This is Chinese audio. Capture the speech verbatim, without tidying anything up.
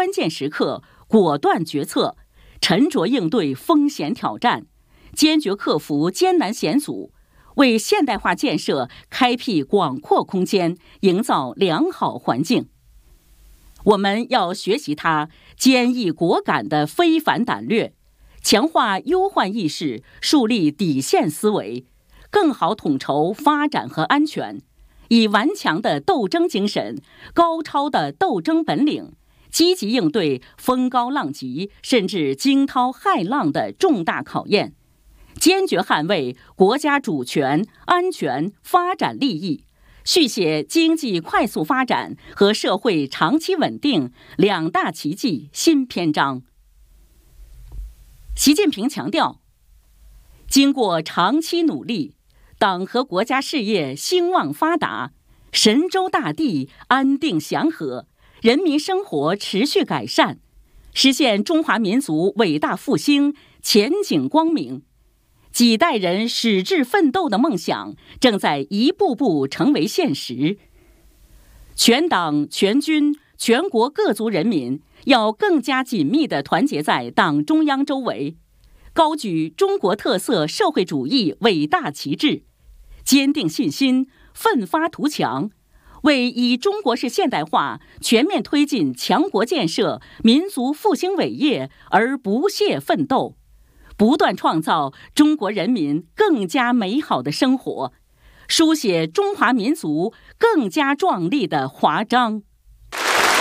关键时刻果断决策，沉着应对风险挑战，坚决克服艰难险阻，为现代化建设开辟广阔空间，营造良好环境。我们要学习他坚毅果敢的非凡胆略，强化忧患意识，树立底线思维，更好统筹发展和安全，以顽强的斗争精神、高超的斗争本领，积极应对风高浪急甚至惊涛骇浪的重大考验，坚决捍卫国家主权、安全、发展利益，续写经济快速发展和社会长期稳定两大奇迹新篇章。习近平强调，经过长期努力，党和国家事业兴旺发达，神州大地安定祥和，人民生活持续改善，实现中华民族伟大复兴前景光明。几代人矢志奋斗的梦想正在一步步成为现实。全党全军全国各族人民要更加紧密地团结在党中央周围，高举中国特色社会主义伟大旗帜，坚定信心，奋发图强，为以中国式现代化全面推进强国建设、民族复兴伟业而不懈奋斗，不断创造中国人民更加美好的生活，书写中华民族更加壮丽的华章。